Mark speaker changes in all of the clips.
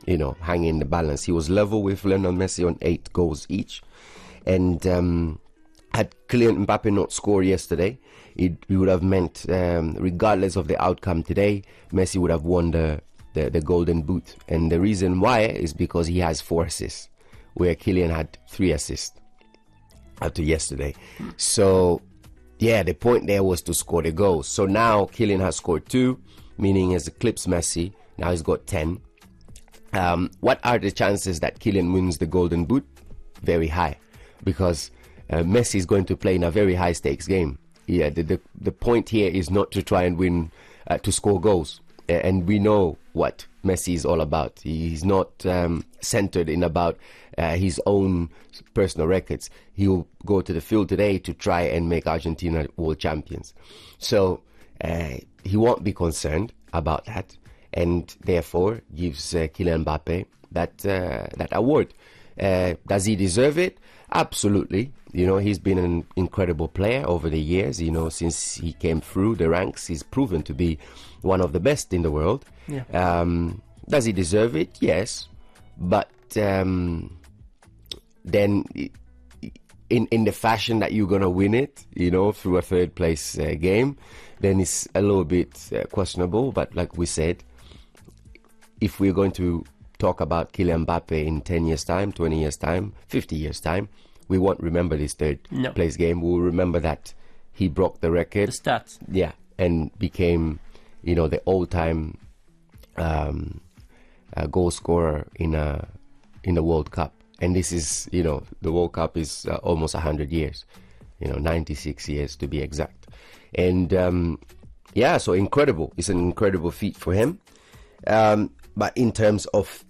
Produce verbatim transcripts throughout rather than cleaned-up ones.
Speaker 1: you know, hanging in the balance. He was level with Lionel Messi on eight goals each. And um, had Kylian Mbappe not scored yesterday, it, it would have meant, um, regardless of the outcome today, Messi would have won the, the, the Golden Boot. And the reason why is because he has four assists, where Kylian had three assists after yesterday. So, yeah, the point there was to score the goals. So now Kylian has scored two, meaning he has eclipsed Messi. Now he's got ten. Um, what are the chances that Kylian wins the Golden Boot? Very high, because uh, Messi is going to play in a very high stakes game. Yeah, the, the the point here is not to try and win, uh, to score goals. Uh, and we know what Messi is all about. He's not um, centered in about uh, his own personal records. He will go to the field today to try and make Argentina world champions. So uh, he won't be concerned about that, and therefore gives uh, Kylian Mbappe that uh, that award. Uh, does he deserve it? Absolutely. You know, he's been an incredible player over the years. You know, since he came through the ranks, he's proven to be one of the best in the world.
Speaker 2: Yeah.
Speaker 1: Um, does he deserve it? Yes. But um, then in in the fashion that you're going to win it, you know, through a third place uh, game, then it's a little bit uh, questionable. But like we said, if we're going to talk about Kylian Mbappe in ten years' time, twenty years' time, fifty years' time, we won't remember this third
Speaker 2: no.
Speaker 1: place game. We'll remember that he broke the record.
Speaker 2: The stats.
Speaker 1: Yeah, and became, you know, the all-time um, uh, goal scorer in a in the World Cup. And this is, you know, the World Cup is uh, almost one hundred years, you know, ninety-six years to be exact. And um, yeah, so incredible. It's an incredible feat for him. Um, but in terms of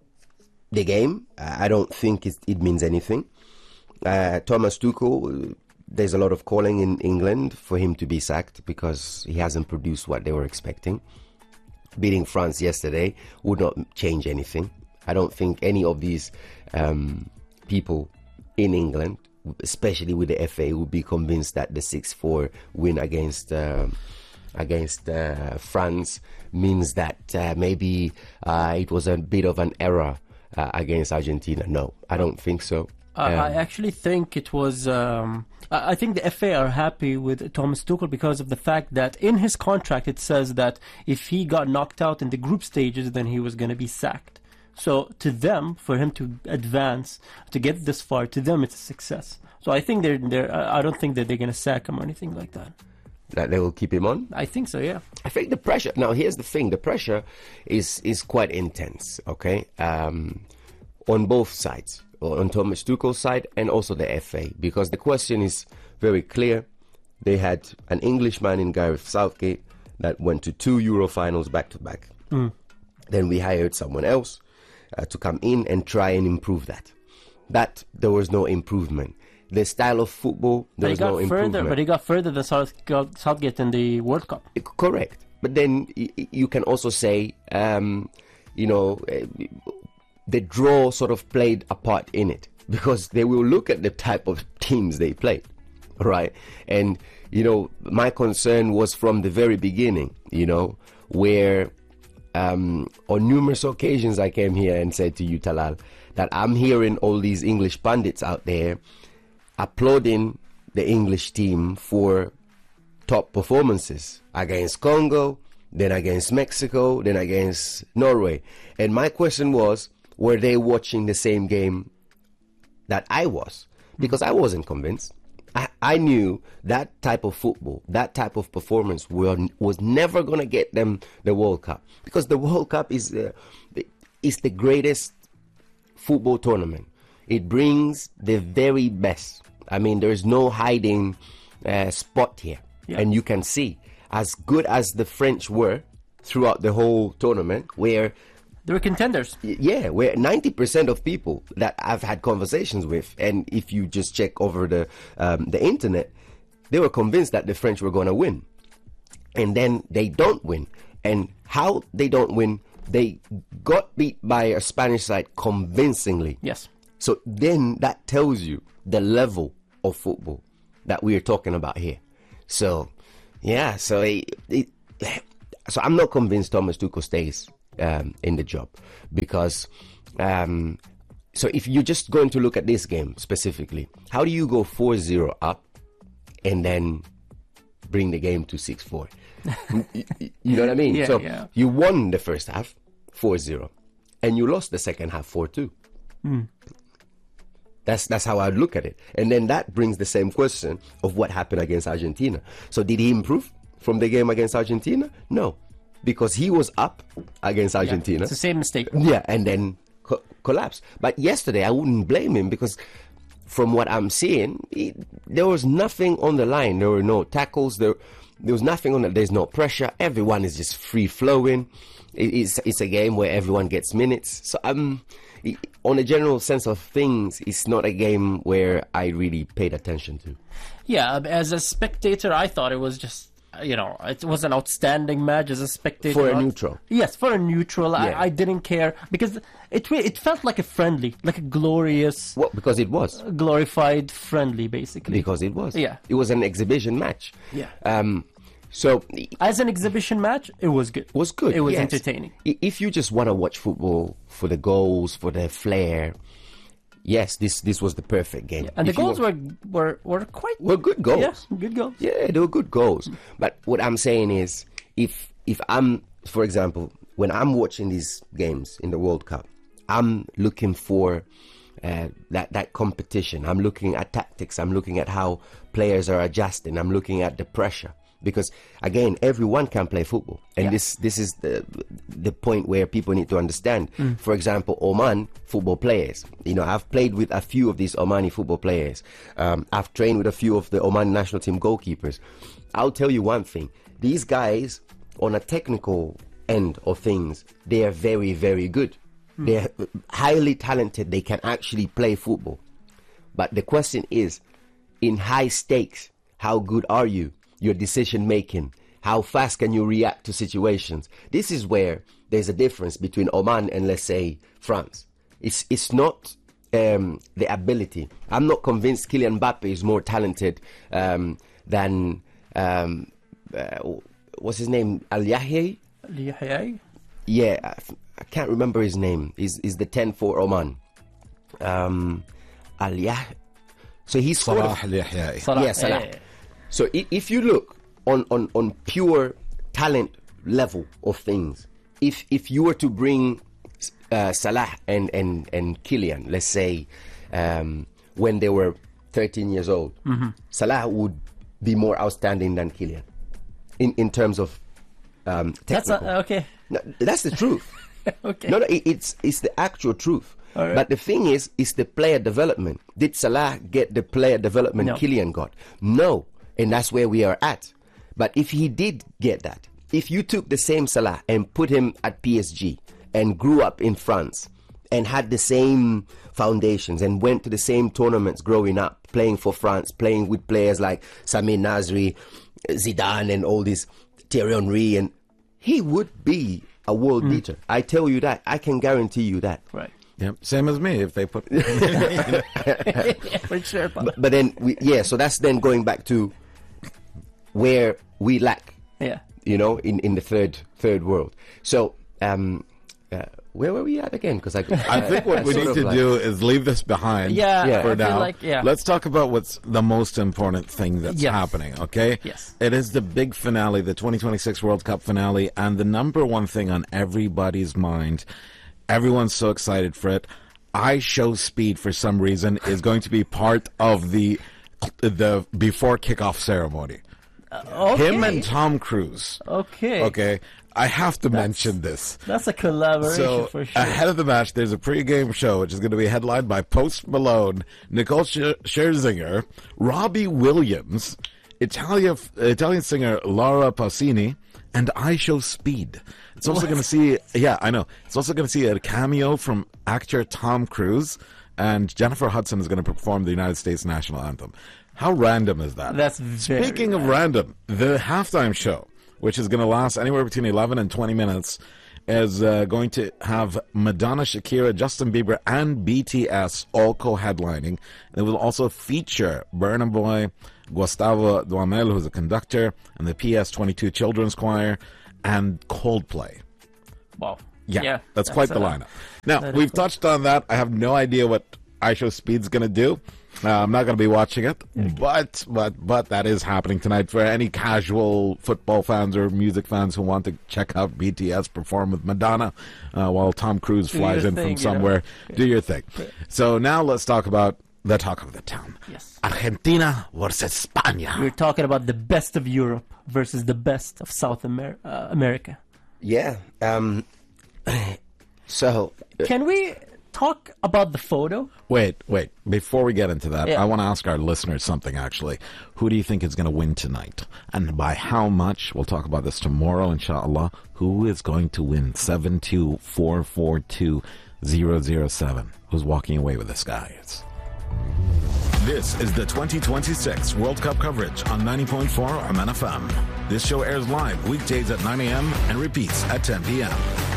Speaker 1: the game, I don't think it, it means anything. Uh, Thomas Tuchel, there's a lot of calling in England for him to be sacked because he hasn't produced what they were expecting. Beating France yesterday would not change anything. I don't think any of these um, people in England, especially with the F A, would be convinced that the six four win against uh, against uh, France means that uh, maybe uh, it was a bit of an error uh, against Argentina. No, I don't think so.
Speaker 2: Uh, um, I actually think it was. Um, I think the F A are happy with Thomas Tuchel because of the fact that in his contract it says that if he got knocked out in the group stages, then he was going to be sacked. So to them, for him to advance, to get this far, to them it's a success. So I think they're. they're I don't think that they're going to sack him or anything like that.
Speaker 1: That they will keep him on?
Speaker 2: I think so, yeah.
Speaker 1: I think the pressure. Now, here's the thing: the pressure is is quite intense. Okay, um, on both sides. On Thomas Tuchel's side and also the F A, because the question is very clear. They had an Englishman in Gareth Southgate that went to two Euro finals back to back.
Speaker 2: Mm.
Speaker 1: Then we hired someone else uh, to come in and try and improve that. That there was no improvement. The style of football, there was no improvement.
Speaker 2: Further, but he got further than Southgate in the World Cup.
Speaker 1: Correct. But then you can also say, um, you know, the draw sort of played a part in it, because they will look at the type of teams they played, right? And, you know, my concern was from the very beginning, you know, where um, on numerous occasions I came here and said to you, Talal, that I'm hearing all these English pundits out there applauding the English team for top performances against Congo, then against Mexico, then against Norway. And my question was, were they watching the same game that I was? Because I wasn't convinced. I, I knew that type of football, that type of performance were, was never going to get them the World Cup. Because the World Cup is, uh, is the greatest football tournament. It brings the very best. I mean, there is no hiding uh, spot here. Yeah. And you can see, as good as the French were throughout the whole tournament, where
Speaker 2: they were contenders.
Speaker 1: Yeah, where ninety percent of people that I've had conversations with, and if you just check over the um, the internet, they were convinced that the French were going to win. And then they don't win. And how they don't win, they got beat by a Spanish side convincingly.
Speaker 2: Yes.
Speaker 1: So then that tells you the level of football that we are talking about here. So, yeah, so it, it, so I'm not convinced Thomas Tuchel stays um, in the job, because um, so if you're just going to look at this game specifically, how do you go four zero up and then bring the game to six four? you, you know what I mean?
Speaker 2: Yeah,
Speaker 1: so
Speaker 2: yeah.
Speaker 1: you won the first half four zero and you lost the second half four two.
Speaker 2: Mm.
Speaker 1: That's that's how I'd look at it. And then that brings the same question of what happened against Argentina. So did he improve from the game against Argentina? No, because he was up against Argentina.
Speaker 2: Yeah, it's the same mistake.
Speaker 1: Yeah, and then co- collapsed. But yesterday, I wouldn't blame him, because from what I'm seeing, he, there was nothing on the line. There were no tackles. There, there was nothing on it. There's no pressure. Everyone is just free flowing. It, it's it's a game where everyone gets minutes. So um, it, on a general sense of things, it's not a game where I really paid attention to.
Speaker 2: Yeah, as a spectator, I thought it was just, you know, it was an outstanding match as a spectator.
Speaker 1: For a neutral.
Speaker 2: Yes, for a neutral.
Speaker 1: Yeah.
Speaker 2: I, I didn't care, because it re- it felt like a friendly, like a glorious,
Speaker 1: Well, because it was.
Speaker 2: glorified friendly, basically.
Speaker 1: Because it was.
Speaker 2: Yeah.
Speaker 1: It was an exhibition match.
Speaker 2: Yeah.
Speaker 1: Um, so it
Speaker 2: As an exhibition match, it was good.
Speaker 1: was good.
Speaker 2: It was
Speaker 1: yes.
Speaker 2: entertaining.
Speaker 1: I- If you just want to watch football for the goals, for the flair, yes, this this was the perfect game.
Speaker 2: And
Speaker 1: If
Speaker 2: the
Speaker 1: you
Speaker 2: goals
Speaker 1: want-
Speaker 2: were, were were quite
Speaker 1: were good goals.
Speaker 2: Yeah, good goals.
Speaker 1: Yeah, they were good goals. But what I'm saying is, if if I'm, for example, when I'm watching these games in the World Cup, I'm looking for uh, that that competition. I'm looking at tactics. I'm looking at how players are adjusting. I'm looking at the pressure. Because again, everyone can play football, and
Speaker 2: Yeah.
Speaker 1: this this is the the point where people need to understand. For example, Oman football players. You know, I've played with a few of these Omani football players. Um, I've trained with a few of the Oman national team goalkeepers. I'll tell you one thing: these guys, on a technical end of things, they are very very good. They're highly talented. They can actually play football. But the question is, in high stakes, how good are you? Your decision making, how fast can you react to situations? This is where there's a difference between Oman and, let's say, France. It's it's not um, the ability. I'm not convinced Kylian Mbappe is more talented um, than um, uh, what's his name, Al Yahya.
Speaker 2: Lihai?
Speaker 1: Yeah, I, I can't remember his name. Is is the ten for Oman? Um, Al Yahya. So he's scored.
Speaker 3: Salah al-Yahya'i.
Speaker 2: Salah.
Speaker 1: Yeah, Salah.
Speaker 2: Eh,
Speaker 1: So i- if you look on, on, on pure talent level of things, if if you were to bring uh, Salah and, and, and Kylian, let's say, um, when they were thirteen years old, Salah would be more outstanding than Kylian in, in terms of um,
Speaker 2: That's
Speaker 1: technical.
Speaker 2: a, okay.
Speaker 1: No, that's the truth.
Speaker 2: Okay.
Speaker 1: No, no, it, it's it's the actual truth.
Speaker 2: All right.
Speaker 1: But the thing is, it's the player development. Did Salah get the player development
Speaker 2: No.
Speaker 1: Kylian got? No, and that's where we are at. But if he did get that, if you took the same Salah and put him at P S G and grew up in France and had the same foundations and went to the same tournaments growing up, playing for France, playing with players like Samir Nasri, Zidane, and all these Thierry Henry, and he would be a world beater. I tell you that. I can guarantee you that.
Speaker 2: Right.
Speaker 3: Yep, same as me. If they put,
Speaker 2: For sure.
Speaker 1: But, but then, we, yeah, so that's then going back to where we lack,
Speaker 2: Yeah.
Speaker 1: you know, in, in the third third world. So, um, uh, where were we at again? Because I,
Speaker 3: I think what we
Speaker 1: sort
Speaker 3: need
Speaker 1: of
Speaker 3: to
Speaker 1: like-
Speaker 3: do is leave this behind.
Speaker 2: Yeah,
Speaker 1: Yeah.
Speaker 3: for
Speaker 2: I feel
Speaker 3: now.
Speaker 2: like, yeah.
Speaker 3: Let's talk about what's the most important thing that's
Speaker 2: Yes.
Speaker 3: happening. Okay.
Speaker 2: Yes.
Speaker 3: It is the big finale, the twenty twenty-six World Cup finale, and the number one thing on everybody's mind. Everyone's so excited for it. I Show Speed, for some reason, is going to be part of the the before kickoff ceremony.
Speaker 2: Okay.
Speaker 3: Him and Tom Cruise.
Speaker 2: Okay.
Speaker 3: Okay, I have to mention this.
Speaker 2: That's a collaboration
Speaker 3: So
Speaker 2: for sure.
Speaker 3: ahead of the match, there's a pre-game show which is going to be headlined by Post Malone, Nicole Scher- Scherzinger, Robbie Williams, Italia, Italian singer Laura Pausini, and I Show Speed. It's also going to see, yeah, I know. It's also going to see a cameo from actor Tom Cruise, and Jennifer Hudson is going to perform the United States national anthem. How random is that?
Speaker 2: That's very
Speaker 3: Speaking of random, the halftime show, which is going to last anywhere between eleven and twenty minutes, is uh, going to have Madonna, Shakira, Justin Bieber, and B T S all co-headlining. It will also feature Burna Boy, Gustavo Duhamel, who's a conductor, and the P S twenty-two Children's Choir, and Coldplay.
Speaker 2: Wow.
Speaker 3: Yeah,
Speaker 2: Yeah,
Speaker 3: that's quite the
Speaker 2: that's, uh,
Speaker 3: lineup. Now,
Speaker 2: that is
Speaker 3: we've
Speaker 2: cool.
Speaker 3: touched on that. I have no idea what iShow Speed's going to do. Uh, I'm not going to be watching it, but but but that is happening tonight for any casual football fans or music fans who want to check out B T S perform with Madonna uh, while Tom Cruise
Speaker 2: Do
Speaker 3: flies
Speaker 2: your
Speaker 3: in
Speaker 2: thing,
Speaker 3: from
Speaker 2: you know.
Speaker 3: somewhere. Do your thing. So now let's talk about the talk of the town.
Speaker 2: Yes.
Speaker 3: Argentina versus España.
Speaker 2: We're talking about the best of Europe versus the best of South Amer- uh, America.
Speaker 1: Yeah. Um, so, uh,
Speaker 2: Can we talk about the photo?
Speaker 3: Wait, wait. Before we get into that,
Speaker 2: Yeah.
Speaker 3: I want to ask our listeners something, actually. Who do you think is going to win tonight? And by how much? We'll talk about this tomorrow, inshallah. Who is going to win? seven two four four two zero zero seven. Who's walking away with this, guys?
Speaker 4: This is the twenty twenty-six World Cup coverage on ninety point four Oman F M. This show airs live weekdays at nine a.m. and repeats at ten p.m.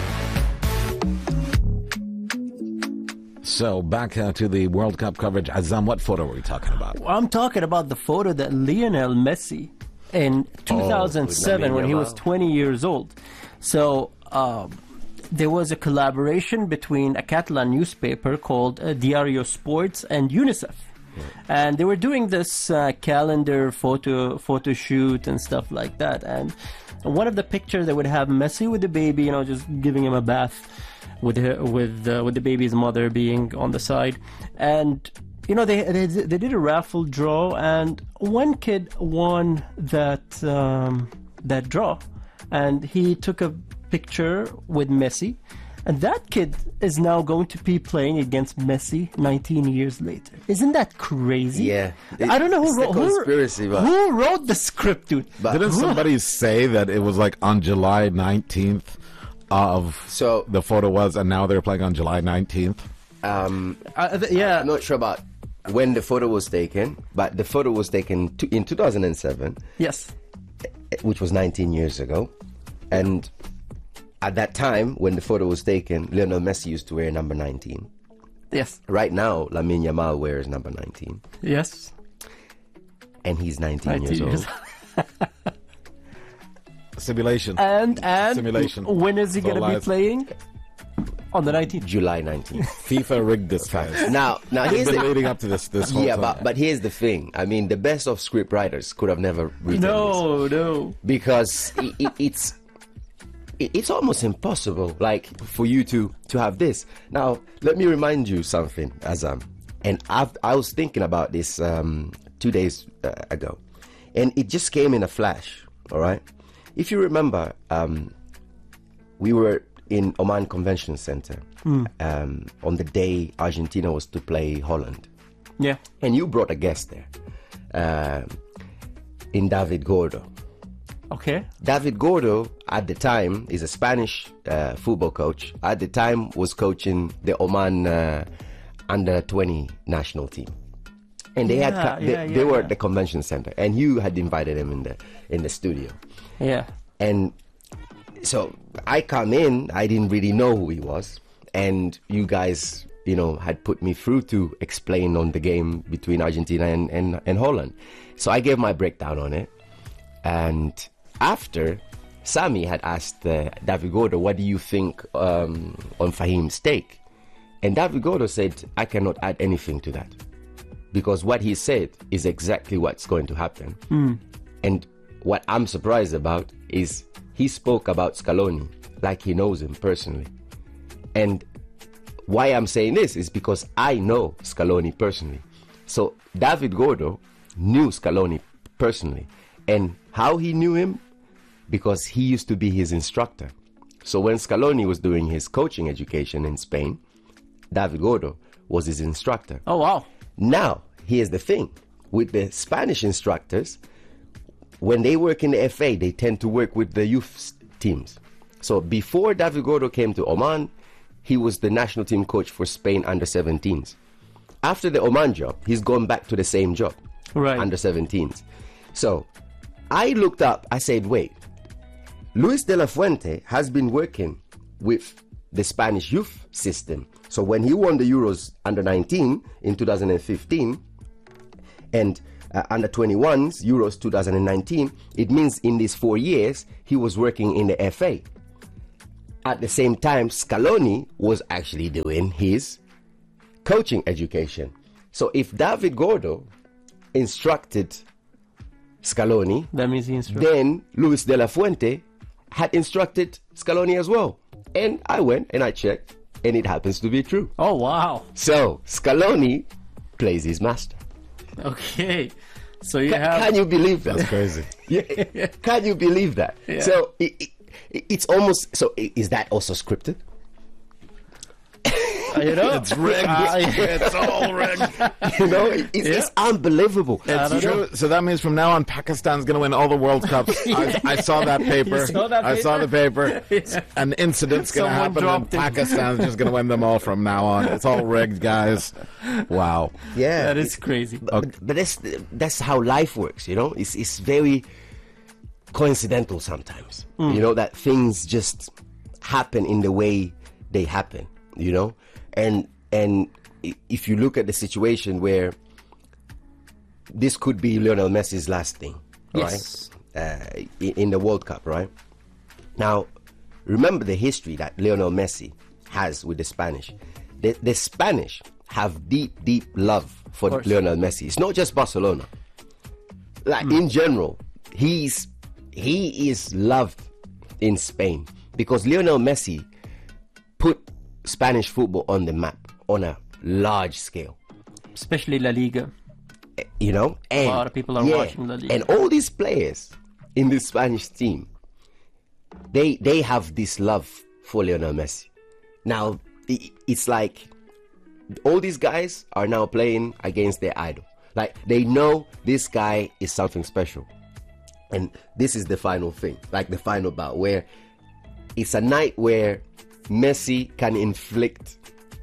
Speaker 3: So, back uh, to the World Cup coverage. Azam, what photo were we talking about?
Speaker 2: I'm talking about the photo that Lionel Messi in two thousand seven,
Speaker 1: Lamine
Speaker 2: when he was
Speaker 1: Yamal.
Speaker 2: twenty years old. So um, there was a collaboration between a Catalan newspaper called uh, Diario Sports and UNICEF. And they were doing this uh, calendar photo photo shoot and stuff like that. And one of the pictures, they would have Messi with the baby, you know, just giving him a bath, with her, with uh, with the baby's mother being on the side. And you know, they, they they did a raffle draw, and one kid won that um, that draw, and he took a picture with Messi. And that kid is now going to be playing against Messi nineteen years later. Isn't that crazy?
Speaker 1: Yeah.
Speaker 2: I don't know who
Speaker 1: It's the
Speaker 2: wrote, who,
Speaker 1: conspiracy, but-
Speaker 2: who wrote the script, dude.
Speaker 1: But-
Speaker 3: Didn't somebody say that it was like on July nineteenth of
Speaker 1: So-
Speaker 3: the photo was, and now they're playing on July nineteenth?
Speaker 1: um,
Speaker 2: Uh, th- yeah.
Speaker 1: I'm not sure about when the photo was taken, but the photo was taken to, in two thousand seven,
Speaker 2: Yes.
Speaker 1: which was nineteen years ago. And at that time, when the photo was taken, Lionel Messi used to wear number nineteen.
Speaker 2: Yes.
Speaker 1: Right now, Lamine Yamal wears number nineteen.
Speaker 2: Yes.
Speaker 1: And he's nineteen,
Speaker 2: nineteen
Speaker 1: years
Speaker 2: years.
Speaker 1: old.
Speaker 3: Simulation.
Speaker 2: And and
Speaker 3: Simulation.
Speaker 2: when is he
Speaker 3: So
Speaker 2: going to be
Speaker 3: live.
Speaker 2: playing? On the nineteenth.
Speaker 1: July nineteenth.
Speaker 3: FIFA rigged this, guys.
Speaker 1: Now, now here's
Speaker 3: Been
Speaker 1: the,
Speaker 3: leading up to this this whole
Speaker 1: yeah,
Speaker 3: time.
Speaker 1: but but here's the thing. I mean, the best of script writers could have never written this.
Speaker 2: No, no.
Speaker 1: Because it, it, it's it, it's almost impossible, like, for you to to have this. Now, let me remind you something, Azam. And I've, I was thinking about this um, two days uh, ago, and it just came in a flash. All right, if you remember, um, we were in Oman Convention Center um, on the day Argentina was to play Holland.
Speaker 2: Yeah.
Speaker 1: And you brought a guest there, uh, in David Gordo.
Speaker 2: Okay.
Speaker 1: David Gordo, at the time, is a Spanish uh, football coach. At the time, was coaching the Oman uh, under twenty national team, and they had
Speaker 2: Yeah,
Speaker 1: ca- they,
Speaker 2: yeah,
Speaker 1: they
Speaker 2: yeah,
Speaker 1: were
Speaker 2: yeah.
Speaker 1: at the convention center, and you had invited him in the in the studio,
Speaker 2: Yeah.
Speaker 1: and so I come in. I didn't really know who he was, and you guys, you know, had put me through to explain on the game between Argentina and and, and Holland. So I gave my breakdown on it, and after, Sami had asked uh, David Gordo, what do you think um, on Fahim's take? And David Gordo said, I cannot add anything to that. Because what he said is exactly what's going to happen. And what I'm surprised about is he spoke about Scaloni like he knows him personally. And why I'm saying this is because I know Scaloni personally. So David Gordo knew Scaloni personally. And how he knew him? Because he used to be his instructor. So when Scaloni was doing his coaching education in Spain, David Gordo was his instructor.
Speaker 2: Oh, wow.
Speaker 1: Now, here's the thing. With the Spanish instructors, when they work in the F A, they tend to work with the youth s- teams. So before David Gordo came to Oman, he was the national team coach for Spain under seventeens. After the Oman job, he's gone back to the same job,
Speaker 2: Right.
Speaker 1: under seventeens. So I looked up, I said, wait, Luis de la Fuente has been working with the Spanish youth system. So when he won the Euros under nineteen in two thousand fifteen and uh, under twenty-ones Euros two thousand nineteen, it means in these four years he was working in the F A. at the same time, Scaloni was actually doing his coaching education. So if David Gordo instructed Scaloni,
Speaker 2: That means he instructed.
Speaker 1: then Luis de la Fuente had instructed Scaloni as well. And I went and I checked, and it happens to be true.
Speaker 2: Oh, wow.
Speaker 1: So Scaloni plays his master.
Speaker 2: Okay. So you
Speaker 1: Ca-
Speaker 2: have.
Speaker 1: Can you believe that?
Speaker 3: That's crazy.
Speaker 1: Yeah. Can you believe that?
Speaker 2: Yeah.
Speaker 1: So it, it, it's almost. So i- is that also scripted?
Speaker 2: You know?
Speaker 3: It's rigged. It's all rigged.
Speaker 1: You know, it, it's, it's unbelievable.
Speaker 2: I
Speaker 3: It's
Speaker 2: don't
Speaker 3: true. So that means from now on, Pakistan's going to win all the World Cups. I, I saw that paper.
Speaker 2: You saw that
Speaker 3: I saw the paper.
Speaker 2: Yeah.
Speaker 3: An incident's going to
Speaker 2: Someone
Speaker 3: happen, and
Speaker 2: dropped it.
Speaker 3: Pakistan's just going to win them all from now on. It's all rigged, guys. Wow.
Speaker 1: Yeah,
Speaker 2: That is crazy.
Speaker 1: But, but that's that's how life works. You know, it's it's very coincidental sometimes. You know, that things just happen in the way they happen. You know, and and i- if you look at the situation where this could be Lionel Messi's last thing,
Speaker 2: Yes.
Speaker 1: right? Uh, in, in the World Cup, right? Now, remember the history that Lionel Messi has with the Spanish. The, the Spanish have deep, deep love for
Speaker 2: course.
Speaker 1: Lionel Messi. It's not just Barcelona. Like in general, he's he is loved in Spain because Lionel Messi put Spanish football on the map on a large scale.
Speaker 2: Especially La Liga.
Speaker 1: You know, and
Speaker 2: lot of people are watching La Liga.
Speaker 1: and all these players in the Spanish team, they they have this love for Lionel Messi. Now i- it's like all these guys are now playing against their idol. Like they know this guy is something special, and this is the final thing, like the final bout, where it's a night where Messi can inflict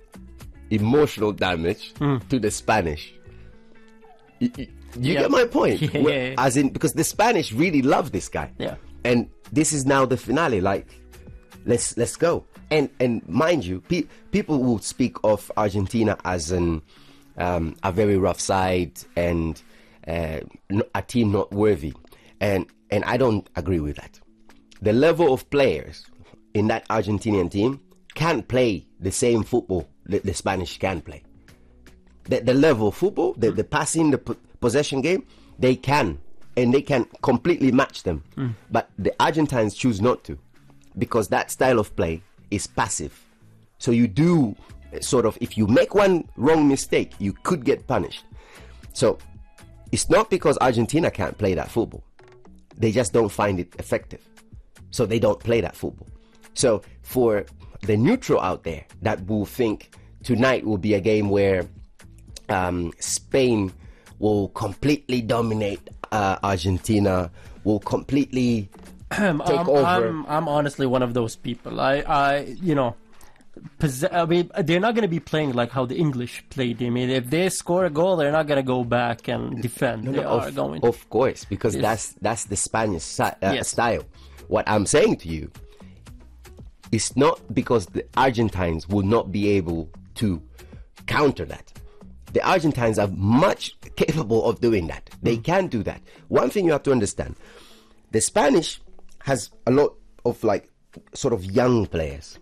Speaker 1: emotional damage to the Spanish. You, you- you
Speaker 2: Yeah.
Speaker 1: get my point?
Speaker 2: Yeah,
Speaker 1: Where-
Speaker 2: yeah, yeah.
Speaker 1: As in, because the Spanish really love this guy.
Speaker 2: Yeah.
Speaker 1: And this is now the finale. Like, let's let's go. And and mind you, pe- people will speak of Argentina as an um, a very rough side and uh, n- a team not worthy. And and I don't agree with that. The level of players in that Argentinian team can't play the same football that the Spanish can play. The, the level of football, the, the passing, the p- possession game, they can. And they can completely match them. But the Argentines choose not to. Because that style of play is passive. So you do uh, sort of, if you make one wrong mistake, you could get punished. So it's not because Argentina can't play that football. They just don't find it effective. So they don't play that football. So for the neutral out there that will think tonight will be a game where um, Spain will completely dominate uh, Argentina, will completely
Speaker 2: I'm,
Speaker 1: take
Speaker 2: I'm,
Speaker 1: over.
Speaker 2: I'm, I'm honestly one of those people. I, I you know, posse- I mean, they're not going to be playing like how the English played. I mean, if they score a goal, they're not going to go back and defend.
Speaker 1: No,
Speaker 2: they
Speaker 1: no,
Speaker 2: are
Speaker 1: of,
Speaker 2: going.
Speaker 1: of course, because
Speaker 2: Yes.
Speaker 1: that's that's the Spanish si- uh,
Speaker 2: Yes.
Speaker 1: style. What I'm saying to you is not because the Argentines will not be able to counter that. The Argentines are much capable of doing that. They can do that. One thing you have to understand: the Spanish has a lot of like sort of young players,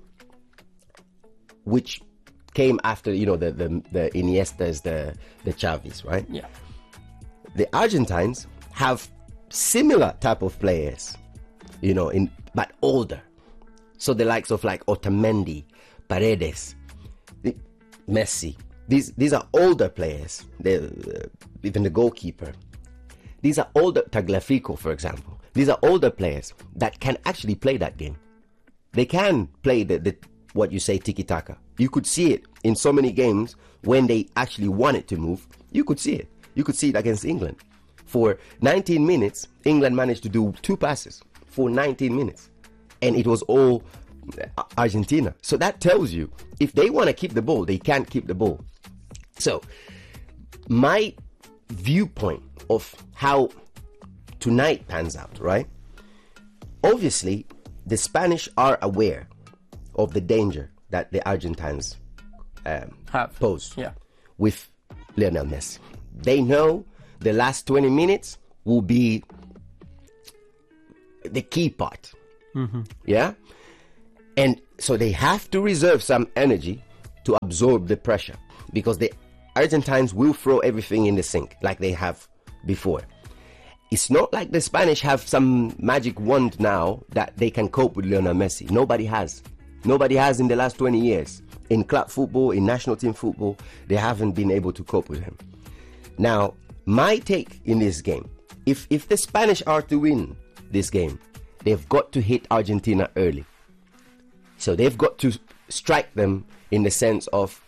Speaker 1: which came after you know the the, the Iniestas, the the Xavis, right?
Speaker 2: Yeah.
Speaker 1: The Argentines have similar type of players, you know, in but older. So the likes of like Otamendi, Paredes, the- Messi. These these are older players. The uh, even the goalkeeper. These are older Tagliafico, for example. These are older players that can actually play that game. They can play the, the what you say tiki taka. You could see it in so many games when they actually wanted to move. You could see it. You could see it against England. For nineteen minutes, England managed to do two passes for nineteen minutes, and it was all uh, Argentina. So that tells you if they want to keep the ball, they can't keep the ball. So my viewpoint of how tonight pans out, right? Obviously, the Spanish are aware of the danger that the Argentines um,
Speaker 2: Have.
Speaker 1: pose
Speaker 2: Yeah.
Speaker 1: with Lionel Messi. They know the last twenty minutes will be the key part. Yeah? And so they have to reserve some energy to absorb the pressure, because the Argentines will throw everything in the sink like they have before. It's not like the Spanish have some magic wand now that they can cope with Lionel Messi. Nobody has. Nobody has in the last twenty years. In club football, in national team football, they haven't been able to cope with him. Now, my take in this game, if if the Spanish are to win this game, they've got to hit Argentina early. So they've got to strike them in the sense of,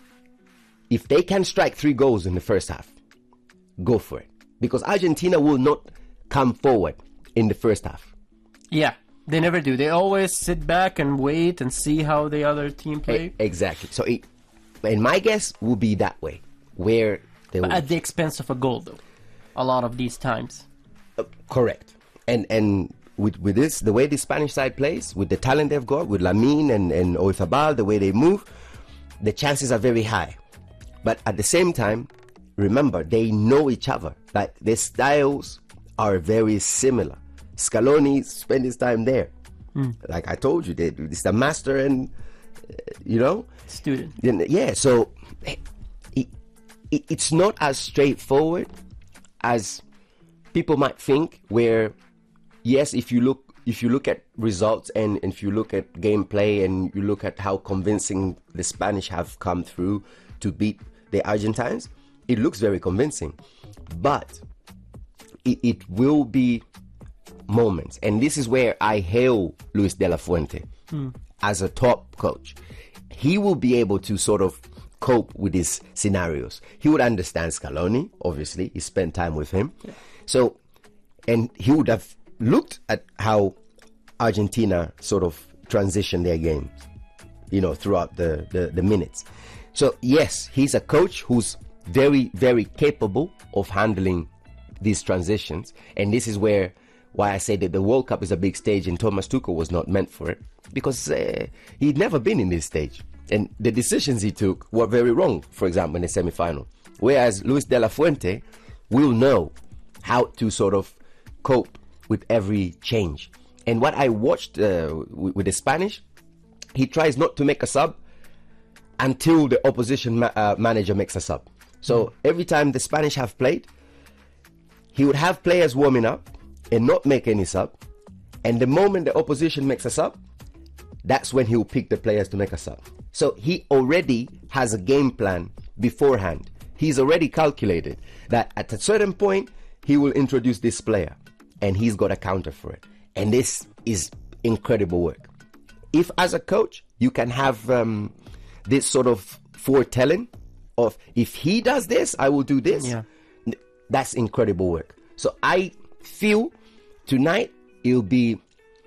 Speaker 1: if they can strike three goals in the first half, go for it. Because Argentina will not come forward in the first half.
Speaker 2: Yeah, they never do. They always sit back and wait and see how the other team play.
Speaker 1: E- exactly. So, it, and my guess will be that way, where they
Speaker 2: But
Speaker 1: will...
Speaker 2: at the expense of a goal, though. A lot of these times.
Speaker 1: Uh, correct. And and with with this, the way the Spanish side plays, with the talent they've got, with Lamine and, and Oyarzabal, the way they move, the chances are very high. But at the same time, remember, they know each other. Like, their styles are very similar. Scaloni spent his time there. Mm. Like I told you, they, it's the master and, uh, you know?
Speaker 2: Student.
Speaker 1: Yeah, so it, it, it's not as straightforward as people might think, where, yes, if you look if you look at results and, and if you look at gameplay and you look at how convincing the Spanish have come through to beat the Argentines, it looks very convincing. But it, it will be moments. And this is where I hail Luis de la Fuente mm. as a top coach. He will be able to sort of cope with these scenarios. He would understand Scaloni, obviously. He spent time with him. Yeah. So, and he would have looked at how Argentina sort of transitioned their games, you know, throughout the, the, the minutes. So, yes, he's a coach who's very, very capable of handling these transitions. And this is where, why I say that the World Cup is a big stage and Thomas Tuchel was not meant for it, because uh, he'd never been in this stage. And the decisions he took were very wrong, for example, in the semi-final. Whereas Luis de la Fuente will know how to sort of cope with every change. And what I watched uh, with, with the Spanish, he tries not to make a sub until the opposition ma- uh, manager makes a sub. So mm. every time the Spanish have played, he would have players warming up and not make any sub. And the moment the opposition makes a sub, that's when he'll pick the players to make a sub. So he already has a game plan beforehand. He's already calculated that at a certain point, he will introduce this player and he's got a counter for it. And this is incredible work. If as a coach, you can have um, this sort of foretelling of, if he does this, I will do this.
Speaker 2: Yeah.
Speaker 1: That's incredible work. So I feel tonight it'll be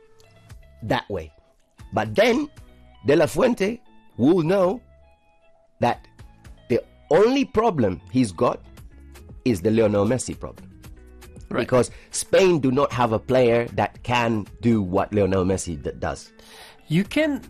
Speaker 1: that way. But then De La Fuente will know that the only problem he's got is the Lionel Messi problem. Right. Because Spain do not have a player that can do what Lionel Messi d- does.
Speaker 2: You can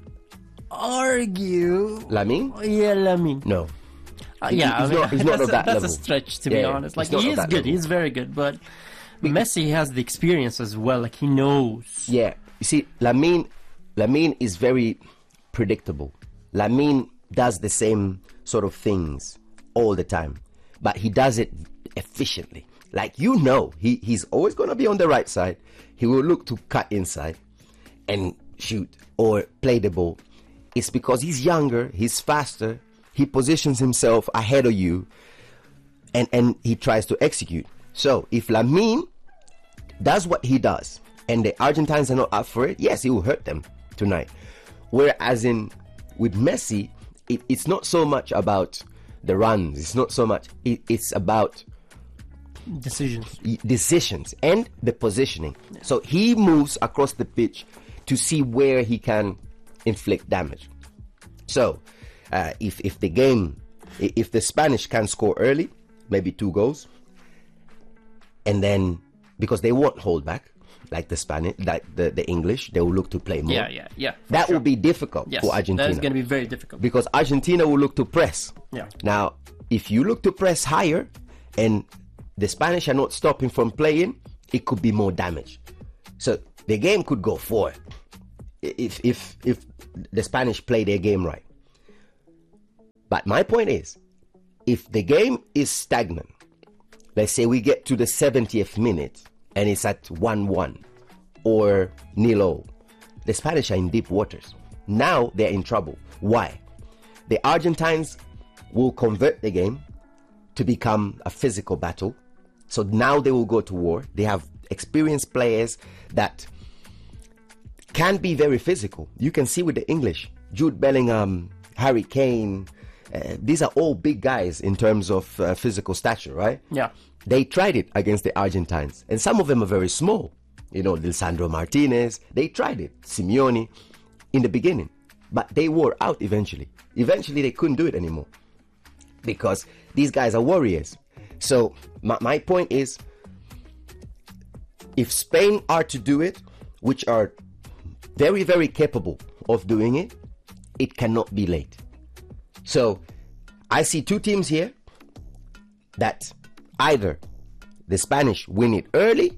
Speaker 2: argue...
Speaker 1: Lamine?
Speaker 2: Yeah, Lamine.
Speaker 1: No.
Speaker 2: Uh,
Speaker 1: He-
Speaker 2: yeah,
Speaker 1: he's
Speaker 2: I mean,
Speaker 1: not- he's not
Speaker 2: that's,
Speaker 1: of
Speaker 2: a,
Speaker 1: that
Speaker 2: that's a
Speaker 1: level.
Speaker 2: stretch, to
Speaker 1: Yeah,
Speaker 2: be
Speaker 1: yeah,
Speaker 2: honest.
Speaker 1: he's
Speaker 2: Like,
Speaker 1: not
Speaker 2: he
Speaker 1: of
Speaker 2: is
Speaker 1: that
Speaker 2: good.
Speaker 1: level.
Speaker 2: He's very good. But Messi has the experience as well. Like, he knows.
Speaker 1: Yeah. You see, Lamine, Lamine is very predictable. Lamine does the same sort of things all the time, but he does it efficiently. Like, you know, he, he's always going to be on the right side. He will look to cut inside and shoot or play the ball. It's because he's younger, he's faster, he positions himself ahead of you, and, and he tries to execute. So if Lamine does what he does, and the Argentines are not up for it, yes, he will hurt them tonight. Whereas in with Messi, it, it's not so much about the runs, it's not so much, it, it's about
Speaker 2: Decisions.
Speaker 1: decisions and the positioning. So he moves across the pitch to see where he can inflict damage. So uh, if if the game, if the Spanish can score early, maybe two goals, and then because they won't hold back like the Spanish, like the, the English, they will look to play more.
Speaker 2: Yeah, yeah, yeah.
Speaker 1: That
Speaker 2: sure.
Speaker 1: will be difficult
Speaker 2: Yes,
Speaker 1: for Argentina.
Speaker 2: that is going to be very difficult.
Speaker 1: Because Argentina will look to press.
Speaker 2: Yeah.
Speaker 1: Now, if you look to press higher and the Spanish are not stopping from playing, it could be more damage. So the game could go four. if if if the Spanish play their game right. But my point is, if the game is stagnant, let's say we get to the seventieth minute and it's at one one or nil, the Spanish are in deep waters. Now they're in trouble. Why? The Argentines will convert the game to become a physical battle. So now they will go to war. They have experienced players that can be very physical. You can see with the English, Jude Bellingham, Harry Kane, uh, these are all big guys in terms of uh, physical stature, right?
Speaker 2: Yeah.
Speaker 1: They tried it against the Argentines, and some of them are very small. You know, Lisandro Martinez, they tried it. Simeone, in the beginning. But they wore out eventually. Eventually, they couldn't do it anymore. Because these guys are warriors. So, my, my point is, if Spain are to do it, which are very, very capable of doing it, it cannot be late. So, I see two teams here that either the Spanish win it early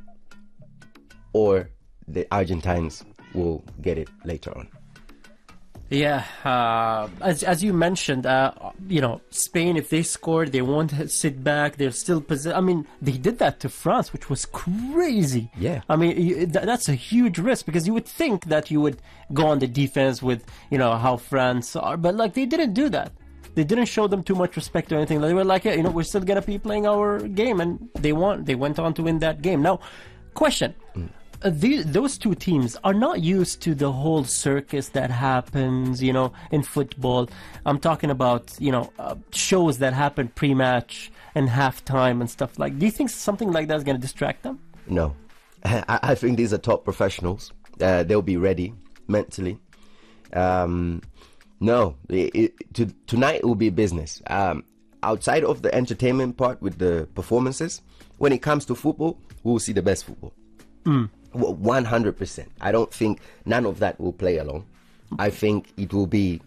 Speaker 1: or the Argentines will get it later on.
Speaker 2: Yeah, uh, as as you mentioned, uh, you know, Spain, if they score, they won't sit back. They're still possess. I mean, they did that to France, which was crazy.
Speaker 1: Yeah.
Speaker 2: I mean, you, th- that's a huge risk because you would think that you would go on the defense with, you know, how France are, but like they didn't do that. They didn't show them too much respect or anything. They were like, yeah, you know, we're still gonna be playing our game, and they won. They went on to win that game. Now, question. Mm. Uh, the, those two teams are not used to the whole circus that happens, you know, in football. I'm talking about, you know, uh, shows that happen pre-match and halftime and stuff like. Do you think something like that is going to distract them?
Speaker 1: No, I, I think these are top professionals. Uh, they'll be ready mentally. Um, no, it, it, to, tonight will be business. Um, outside of the entertainment part with the performances, when it comes to football, we'll see the best football.
Speaker 2: Mm.
Speaker 1: one hundred percent. I don't think none of that will play along. I think it will be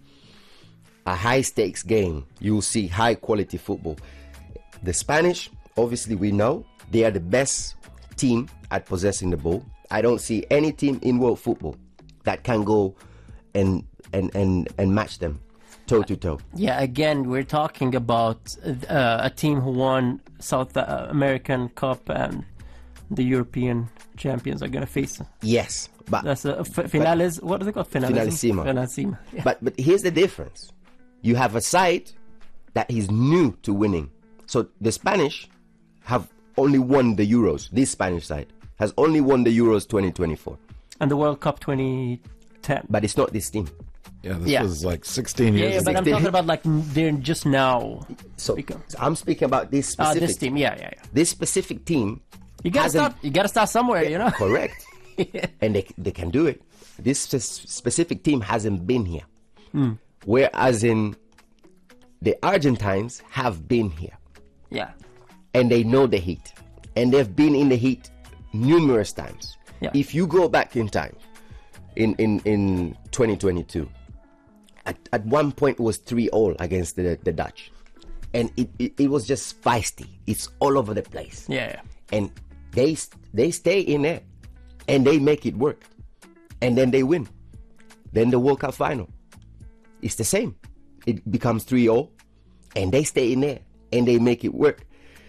Speaker 1: a high stakes game. You'll see high quality football. The Spanish, obviously we know, they are the best team at possessing the ball. I don't see any team in world football that can go and and, and, and match them toe to toe.
Speaker 2: Yeah, again, we're talking about uh, a team who won South American Cup and the European champions are going to face.
Speaker 1: Yes, but
Speaker 2: that's a f- finales. What is it called?
Speaker 1: Finalissima.
Speaker 2: Finalissima. Yeah.
Speaker 1: But but here's the difference. You have a side that is new to winning. So the Spanish have only won the Euros. This Spanish side has only won the Euros twenty twenty-four
Speaker 2: and the World Cup twenty ten.
Speaker 1: But it's not this team.
Speaker 3: Yeah, this
Speaker 2: yeah.
Speaker 3: was like sixteen years
Speaker 2: yeah, yeah,
Speaker 3: ago.
Speaker 2: but I'm talking about like they're just now.
Speaker 1: So I'm speaking about this specific
Speaker 2: uh, this team. Yeah, yeah, yeah.
Speaker 1: This specific team.
Speaker 2: You gotta start. You gotta start somewhere, you know.
Speaker 1: Correct.
Speaker 2: Yeah.
Speaker 1: And they they can do it. This specific team hasn't been here,
Speaker 2: mm.
Speaker 1: whereas in the Argentines have been here.
Speaker 2: Yeah.
Speaker 1: And they know the heat, and they've been in the heat numerous times.
Speaker 2: Yeah.
Speaker 1: If you go back in time, in in in twenty twenty-two, at at one point it was three all against the the Dutch, and it, it it was just feisty. It's all over the place.
Speaker 2: Yeah. yeah.
Speaker 1: And they they stay in there, and they make it work, and then they win. Then the World Cup final, it's the same. It becomes three all, and they stay in there, and they make it work.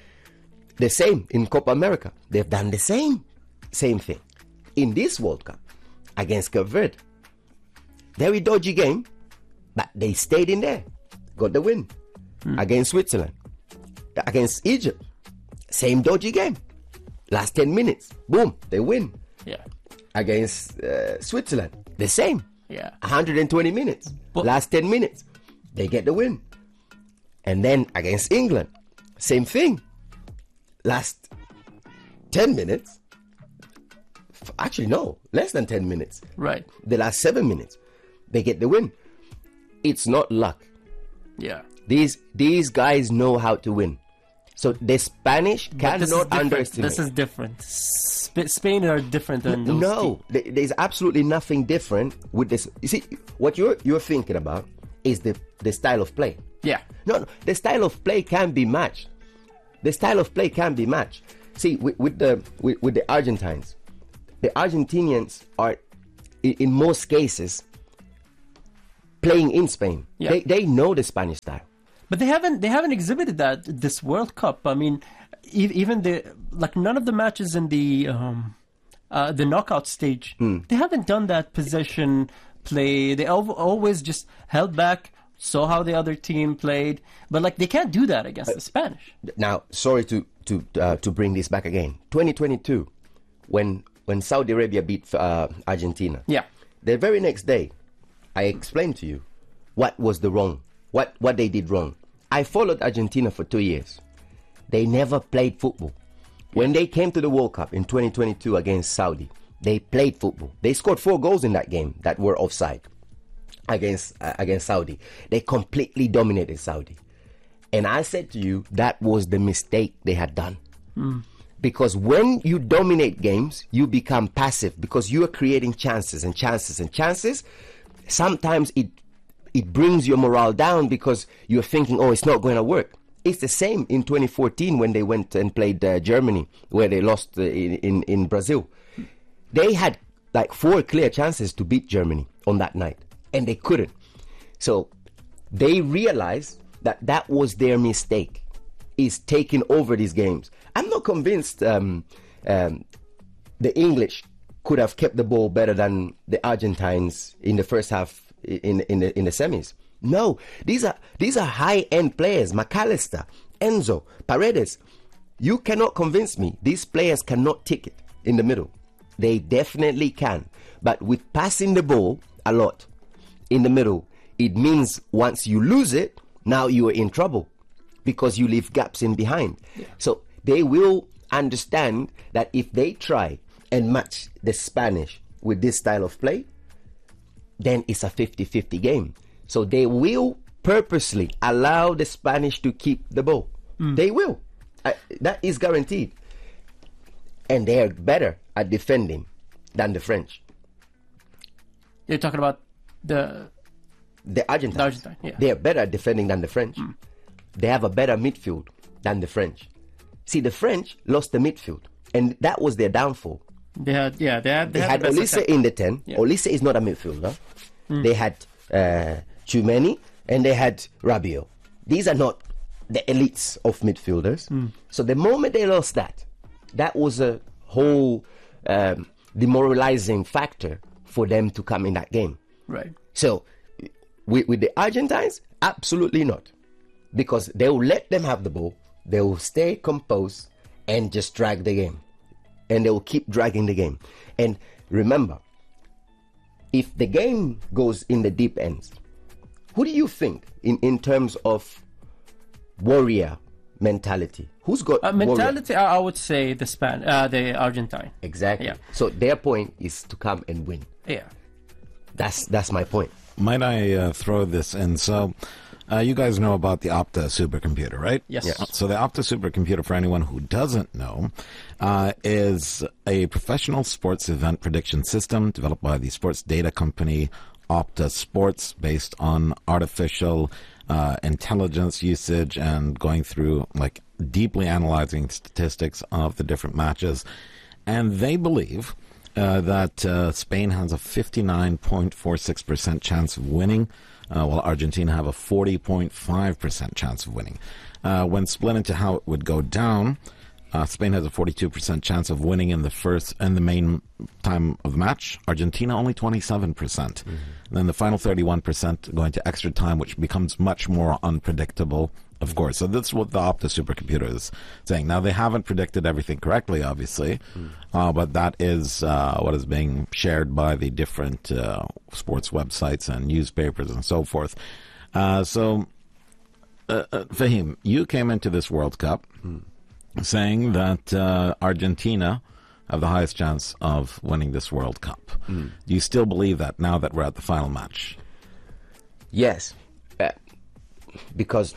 Speaker 1: The same in Copa America. They've done the same, same thing. In this World Cup, against Cape Verde, very dodgy game, but they stayed in there, got the win. Mm. Against Switzerland, against Egypt, same dodgy game. Last ten minutes, boom, they win.
Speaker 2: Yeah.
Speaker 1: Against uh, Switzerland, the same.
Speaker 2: Yeah.
Speaker 1: one hundred twenty minutes. But last ten minutes, they get the win. And then against England, same thing. Last ten minutes. Actually, no, less than ten minutes.
Speaker 2: Right.
Speaker 1: The last seven minutes, they get the win. It's not luck.
Speaker 2: Yeah.
Speaker 1: These these guys know how to win. So the Spanish cannot underestimate.
Speaker 2: This is different. Sp- Spain are different than those
Speaker 1: No, th- there's absolutely nothing different with this. You see, what you're you're thinking about is the the style of play.
Speaker 2: Yeah.
Speaker 1: No, no, the style of play can be matched. The style of play can be matched. See, with, with the with, with the Argentines, the Argentinians are in, in most cases, playing in Spain.
Speaker 2: Yeah.
Speaker 1: They they know the Spanish style.
Speaker 2: But they haven't they haven't exhibited that this World Cup. I mean, e- even the like none of the matches in the um, uh, the knockout stage,
Speaker 1: Mm.
Speaker 2: they haven't done that possession play. They al- always just held back, saw how the other team played, but like they can't do that against the Spanish.
Speaker 1: Now, sorry to to uh, to bring this back again. twenty twenty-two, when when Saudi Arabia beat uh, Argentina.
Speaker 2: Yeah.
Speaker 1: The very next day, I explained to you what was the wrong, what what they did wrong. I followed Argentina for two years. They never played football. When they came to the World Cup in twenty twenty-two against Saudi, they played football. They scored four goals in that game that were offside against uh, against Saudi. They completely dominated Saudi. And I said to you, that was the mistake they had done.
Speaker 2: Mm.
Speaker 1: Because when you dominate games, you become passive because you are creating chances and chances and chances. Sometimes it it brings your morale down because you're thinking, oh, it's not going to work. It's the same in twenty fourteen when they went and played uh, Germany, where they lost uh, in, in, in Brazil. They had like four clear chances to beat Germany on that night, and they couldn't. So they realized that that was their mistake, is taking over these games. I'm not convinced um, um, the English could have kept the ball better than the Argentines in the first half in in the in the semis. No, these are these are high-end players. McAllister, Enzo, Paredes. You cannot convince me these players cannot tick it in the middle. They definitely can. But with passing the ball a lot in the middle, it means once you lose it, now you are in trouble because you leave gaps in behind. Yeah. So they will understand that if they try and match the Spanish with this style of play, then it's a fifty-fifty game. So they will purposely allow the Spanish to keep the ball. Mm. They will. Uh, that is guaranteed. And they are better at defending than the French.
Speaker 2: You're talking about the...
Speaker 1: The Argentines.
Speaker 2: The Argentine, yeah.
Speaker 1: They are better at defending than the French. Mm. They have a better midfield than the French. See, the French lost the midfield. And that was their downfall.
Speaker 2: They had, yeah, they had,
Speaker 1: they
Speaker 2: they
Speaker 1: had,
Speaker 2: had the
Speaker 1: Olise in the ten. Yeah. Olise is not a midfielder. Mm. They had uh, Tchouameni and they had Rabiot. These are not the elites of midfielders. Mm. So the moment they lost that, that was a whole um, demoralizing factor for them to come in that game.
Speaker 2: Right.
Speaker 1: So with, with the Argentines, absolutely not. Because they will let them have the ball. They will stay composed and just drag the game. And they will keep dragging the game. And remember, if the game goes in the deep ends, who do you think in, in terms of warrior mentality? Who's got
Speaker 2: uh, mentality? I, I would say the Span, uh, the Argentine.
Speaker 1: Exactly.
Speaker 2: Yeah.
Speaker 1: So their point is to come and win.
Speaker 2: Yeah.
Speaker 1: That's that's my point.
Speaker 3: Might I uh, throw this in? So, uh, you guys know about the Opta supercomputer, right?
Speaker 2: Yes.
Speaker 1: yes.
Speaker 3: So the Opta supercomputer, for anyone who doesn't know, uh, is a professional sports event prediction system developed by the sports data company Opta Sports, based on artificial uh, intelligence usage and going through, like, deeply analyzing statistics of the different matches. And they believe uh, that uh, Spain has a fifty-nine point four six percent chance of winning, uh, while Argentina have a forty point five percent chance of winning. Uh, when split into how it would go down, uh, Spain has a forty-two percent chance of winning in the first and the main time of the match. Argentina only twenty-seven percent. Mm-hmm. And then the final thirty-one percent going to extra time, which becomes much more unpredictable, of course. So that's what the Opta supercomputer is saying. Now, they haven't predicted everything correctly, obviously, mm. uh, but that is uh, what is being shared by the different uh, sports websites and newspapers and so forth. Uh, so, uh, uh, Fahim, you came into this World Cup mm. saying that uh, Argentina have the highest chance of winning this World Cup. Mm. Do you still believe that now that we're at the final match?
Speaker 1: Yes, uh, because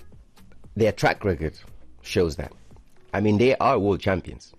Speaker 1: their track record shows that. I mean, they are world champions.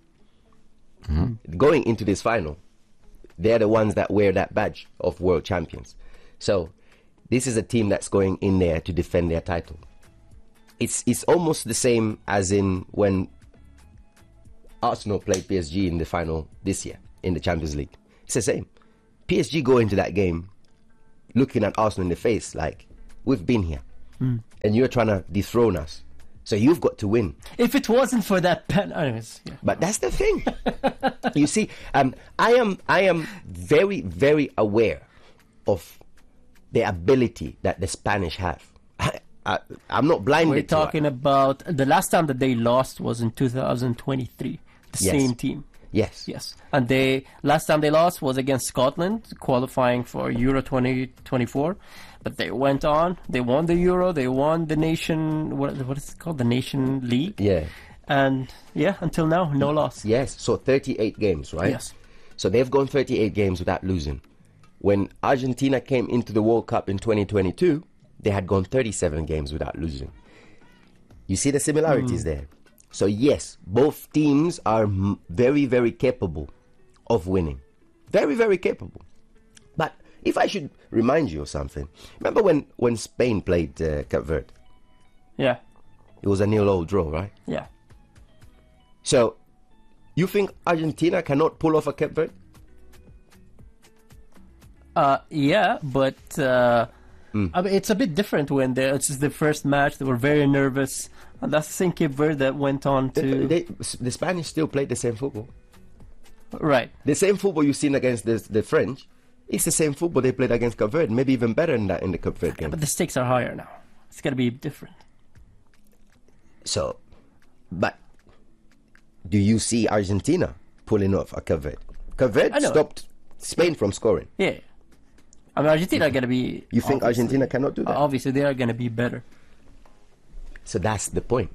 Speaker 1: Mm-hmm. Going into this final, they're the ones that wear that badge of world champions. So this is a team that's going in there to defend their title. It's it's almost the same as in when Arsenal played P S G in the final this year in the Champions League. It's the same. P P S G go into that game looking at Arsenal in the face like, we've been here. Mm. And you're trying to dethrone us. So you've got to win.
Speaker 2: If it wasn't for that pen, anyways, yeah.
Speaker 1: But that's the thing. You see, um, I am I am very, very aware of the ability that the Spanish have. I, I, I'm not blinded.
Speaker 2: We're
Speaker 1: to
Speaker 2: talking
Speaker 1: it.
Speaker 2: about the last time that they lost was in two thousand twenty-three. The
Speaker 1: Yes.
Speaker 2: same team.
Speaker 1: Yes.
Speaker 2: Yes. And they last time they lost was against Scotland, qualifying for Euro twenty twenty-four. But they went on. They won the Euro. They won the nation. What what is it called? The Nation League.
Speaker 1: Yeah.
Speaker 2: And yeah, until now, no loss.
Speaker 1: Yes. So thirty-eight games, right?
Speaker 2: Yes.
Speaker 1: So they've gone thirty-eight games without losing. When Argentina came into the World Cup in twenty twenty-two, they had gone thirty-seven games without losing. You see the similarities mm. there. So yes, both teams are m- very, very capable of winning. Very, very capable. But if I should remind you of something, remember when, when Spain played uh, Cape Verde?
Speaker 2: Yeah.
Speaker 1: It was a nil-all draw, right?
Speaker 2: Yeah.
Speaker 1: So, you think Argentina cannot pull off a Cape Verde?
Speaker 2: Uh, yeah, but uh,
Speaker 1: Mm.
Speaker 2: I mean, it's a bit different when they, it's the first match. They were very nervous. And that's the same Cape Verde that went on to...
Speaker 1: They, they, the Spanish still played the same football.
Speaker 2: Right.
Speaker 1: The same football you've seen against the, the French, it's the same football they played against Cape Verde, maybe even better than that in the Cape Verde game.
Speaker 2: But the stakes are higher now. It's got to be different.
Speaker 1: So, but do you see Argentina pulling off a Cape Verde? Cape Verde stopped Spain from scoring.
Speaker 2: Yeah. I mean, Argentina are going to be...
Speaker 1: You think Argentina cannot do that?
Speaker 2: Obviously, they are going to be better.
Speaker 1: So that's the point.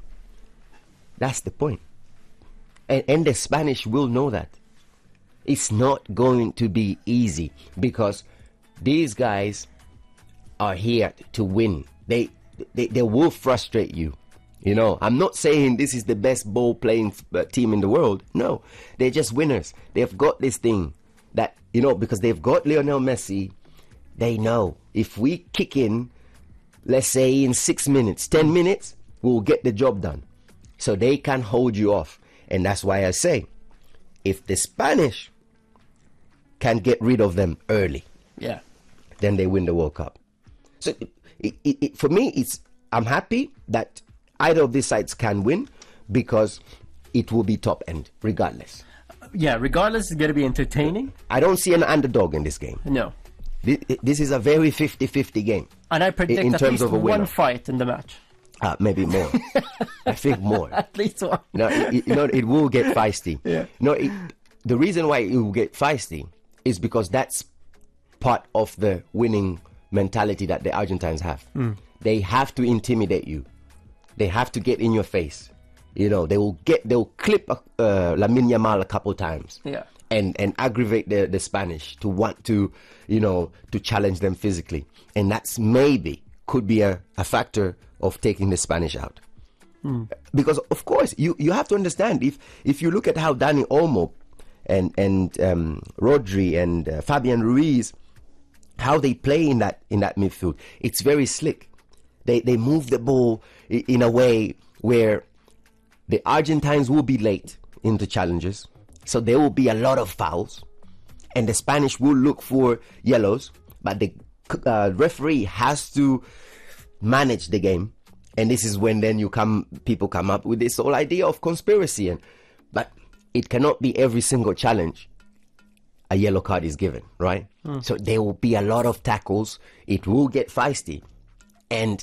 Speaker 1: That's the point. And, and the Spanish will know that. It's not going to be easy because these guys are here to win. They, they, they will frustrate you. You know, I'm not saying this is the best ball playing uh, team in the world. No, they're just winners. They've got this thing that, you know, because they've got Lionel Messi, they know if we kick in, let's say in six minutes, ten minutes, we'll get the job done. So they can hold you off. And that's why I say, if the Spanish can get rid of them early,
Speaker 2: yeah,
Speaker 1: then they win the World Cup. So it, it, it, for me, it's I'm happy that either of these sides can win because it will be top end, regardless.
Speaker 2: Yeah, regardless, it's going to be entertaining.
Speaker 1: I don't see an underdog in this game.
Speaker 2: No.
Speaker 1: This, this is a very fifty-fifty game.
Speaker 2: And I predict
Speaker 1: in
Speaker 2: at
Speaker 1: terms
Speaker 2: least
Speaker 1: of a winner.
Speaker 2: one fight in the match.
Speaker 1: Uh, maybe more. I think more.
Speaker 2: At least one.
Speaker 1: You know, it, you know, it will get feisty.
Speaker 2: Yeah.
Speaker 1: You know, it, the reason why it will get feisty is because that's part of the winning mentality that the Argentines have. Mm. They have to intimidate you. They have to get in your face. You know, they will get, they'll clip uh, Lamine Yamal a couple times.
Speaker 2: Yeah.
Speaker 1: And, and aggravate the, the Spanish to want to, you know, to challenge them physically. And that's maybe could be a, a factor of taking the Spanish out. Mm. Because, of course, you, you have to understand, if if you look at how Dani Olmo and, and um, Rodri and uh, Fabian Ruiz, how they play in that in that midfield, it's very slick. They, they move the ball in a way where the Argentines will be late into challenges. So there will be a lot of fouls, and the Spanish will look for yellows, but the uh, referee has to manage the game. And this is when then you come, people come up with this whole idea of conspiracy. And but it cannot be every single challenge a yellow card is given, right? Mm. So there will be a lot of tackles. It will get feisty. And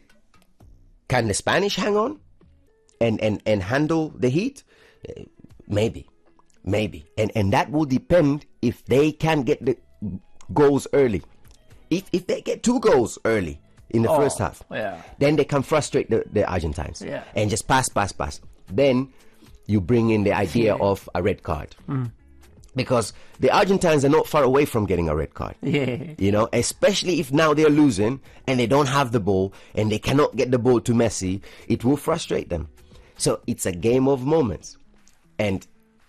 Speaker 1: can the Spanish hang on and, and, and handle the heat? Maybe. Maybe. And and that will depend if they can get the goals early. If if they get two goals early in the
Speaker 2: oh,
Speaker 1: first half,
Speaker 2: yeah.
Speaker 1: then they can frustrate the, the Argentines.
Speaker 2: Yeah.
Speaker 1: And just pass, pass, pass. Then you bring in the idea
Speaker 2: yeah.
Speaker 1: of a red card.
Speaker 2: Mm.
Speaker 1: Because the Argentines are not far away from getting a red card.
Speaker 2: Yeah.
Speaker 1: You know, especially if now they're losing and they don't have the ball and they cannot get the ball to Messi, it will frustrate them. So it's a game of moments. And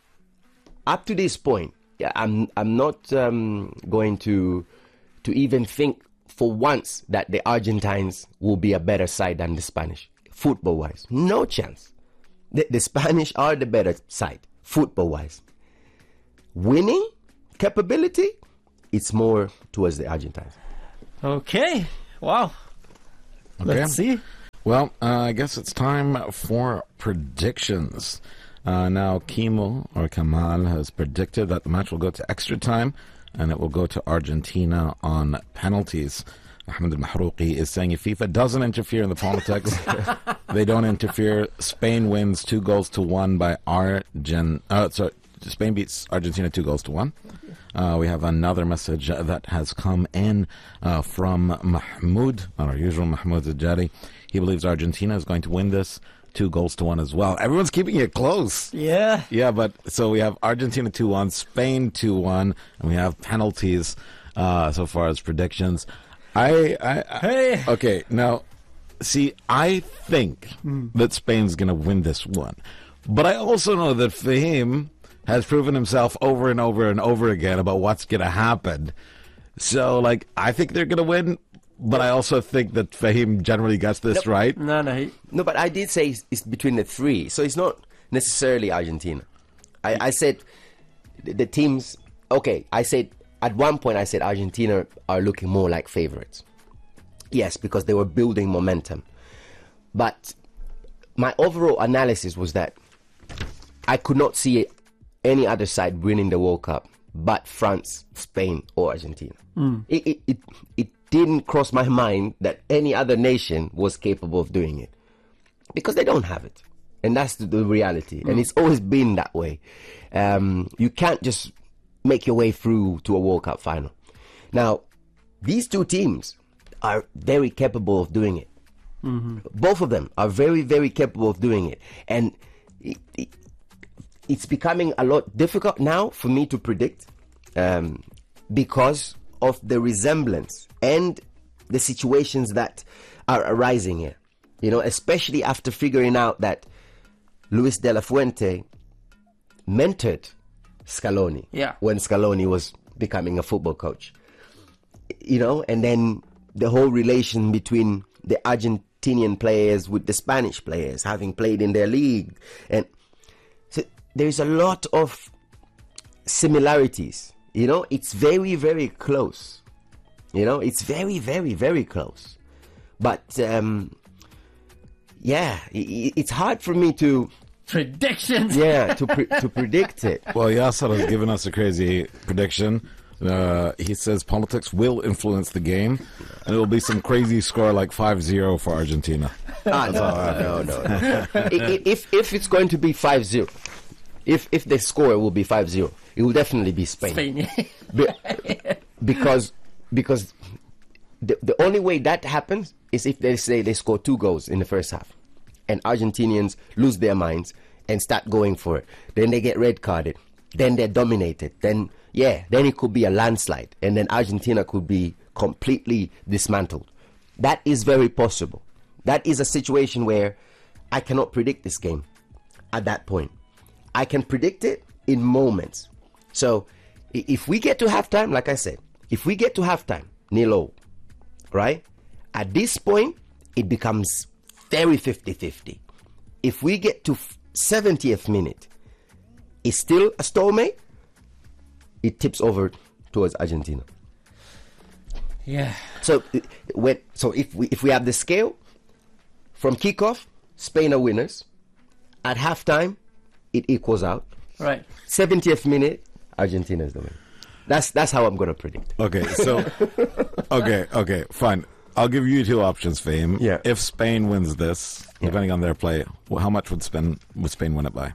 Speaker 1: up to this point, yeah, I'm I'm not um, going to to even think for once that the Argentines will be a better side than the Spanish, football-wise. No chance. The, the Spanish are the better side, football-wise. Winning capability, it's more towards the Argentines.
Speaker 2: Okay. Wow.
Speaker 3: Okay.
Speaker 2: Let's see.
Speaker 3: Well, uh, I guess it's time for predictions. Uh, now, Kimo or Kamal has predicted that the match will go to extra time and it will go to Argentina on penalties. Ahmed al-Mahrouqi is saying if FIFA doesn't interfere in the politics, they don't interfere. Spain wins two goals to one by Argen. Uh, sorry, Spain beats Argentina two goals to one. Uh, we have another message that has come in uh, from Mahmoud, our usual Mahmoud Zajari. He believes Argentina is going to win this two goals to one as well. Everyone's keeping it close.
Speaker 2: Yeah.
Speaker 3: Yeah, but so we have Argentina two one, Spain two one, and we have penalties uh, so far as predictions. I, I, I
Speaker 2: Hey.
Speaker 3: Okay, now, see, I think
Speaker 2: Mm.
Speaker 3: that Spain's going to win this one. But I also know that Fahim has proven himself over and over and over again about what's going to happen. So, like, I think they're going to win, but I also think that Fahim generally gets this
Speaker 1: Nope.
Speaker 3: right.
Speaker 2: No, no. He,
Speaker 1: No, but I did say it's, it's between the three, so it's not necessarily Argentina. I, I said the, the teams. Okay, I said at one point I said Argentina are looking more like favorites. Yes, because they were building momentum. But my overall analysis was that I could not see any other side winning the World Cup but France, Spain, or Argentina. It, it, it, it didn't cross my mind that any other nation was capable of doing it because they don't have it. And that's the, the reality. And it's always been that way. Um, you can't just make your way through to a World Cup final. Now, these two teams are very capable of doing it. Both of them are very, very capable of doing it. And it, it, it's becoming a lot difficult now for me to predict um, because of the resemblance and the situations that are arising here. You know, especially after figuring out that Luis de la Fuente mentored Scaloni
Speaker 2: Yeah.
Speaker 1: when Scaloni was becoming a football coach. You know, and then the whole relation between the Argentinian players with the Spanish players, having played in their league. And so there's a lot of similarities. You know, it's very, very close. You know, it's very, very, very close. But, um, yeah, i i- it's hard for me to,
Speaker 2: predictions.
Speaker 1: yeah, to pre- to predict it.
Speaker 3: Well, Yasser has given us a crazy prediction. Uh, he says politics will influence the game, and it will be some crazy score like five zero for Argentina.
Speaker 1: Ah, no, no, no, no. I- I- if if it's going to be five zero, if if the score will be five zero, it will definitely be Spain.
Speaker 2: Spain.
Speaker 1: Be- because because the the only way that happens is if they say they score two goals in the first half, and Argentinians lose their minds and start going for it. Then they get red carded. Then they're dominated. Then yeah, then it could be a landslide, and then Argentina could be completely dismantled. That is very possible. That is a situation where I cannot predict this game at that point. I can predict it in moments. So i- if we get to halftime, like I said, if we get to halftime, nil all, right? At this point, it becomes very fifty-fifty. If we get to f- seventieth minute, it's still a stalemate, it tips over towards Argentina.
Speaker 2: Yeah.
Speaker 1: So i- when so if we if we have the scale from kickoff, Spain are winners. At halftime, it equals out.
Speaker 2: Right.
Speaker 1: seventieth minute, Argentina is the winner. That's that's how I'm gonna predict.
Speaker 3: Okay, so okay, okay, fine. I'll give you two options, Fahim.
Speaker 1: Yeah.
Speaker 3: If Spain wins this,
Speaker 1: Yeah.
Speaker 3: depending on their play, well, how much would Spain would Spain win it by?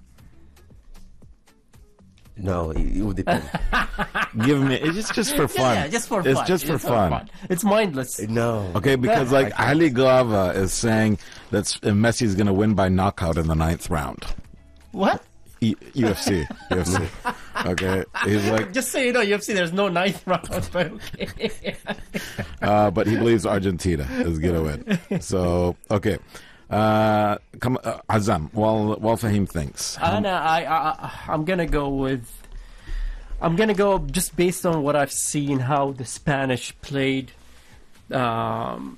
Speaker 1: No, it, it would depend.
Speaker 3: Give me. It's just for fun.
Speaker 2: Yeah, just for
Speaker 3: it's
Speaker 2: fun.
Speaker 3: just for fun.
Speaker 2: It's mindless.
Speaker 1: No.
Speaker 3: Okay, because like Ali Glava is saying that S- uh, Messi is going to win by knockout in the ninth round.
Speaker 2: What?
Speaker 3: E- U F C, U F C. Okay, he's like,
Speaker 2: Just so you know, U F C, there's no ninth round. But okay.
Speaker 3: uh, but he believes Argentina is going to win. So okay, uh, come, uh, Azam. While while Fahim thinks,
Speaker 2: Anna, I, I, I'm gonna go with. I'm gonna go just based on what I've seen, how the Spanish played, um,